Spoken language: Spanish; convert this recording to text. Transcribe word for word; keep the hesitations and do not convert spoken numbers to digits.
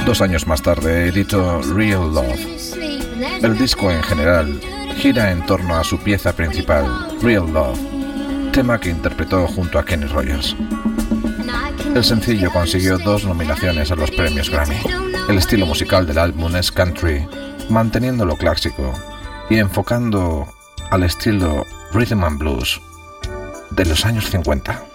Dos años más tarde editó Real Love. El disco en general gira en torno a su pieza principal, Real Love, tema que interpretó junto a Kenny Rogers. El sencillo consiguió dos nominaciones a los premios Grammy. El estilo musical del álbum es country, manteniendo lo clásico y enfocando al estilo rhythm and blues de los años cincuenta.